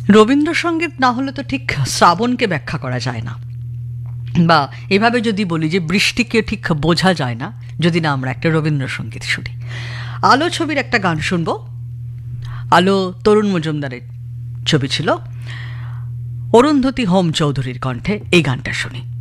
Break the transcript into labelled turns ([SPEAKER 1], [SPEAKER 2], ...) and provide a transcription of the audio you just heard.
[SPEAKER 1] রবীন্দ্রসঙ্গীত না হলে তো ঠিক শ্রাবণকে ব্যাখ্যা করা যায় না, বা এভাবে যদি বলি যে বৃষ্টিকে ঠিক বোঝা যায় না যদি না আমরা একটা রবীন্দ্রসঙ্গীত শুনি। আলো ছবির একটা গান শুনবো। আলো তরুণ মজুমদারের ছবি ছিল, অরুন্ধতী হোম চৌধুরীর কণ্ঠে এই গানটা শুনি।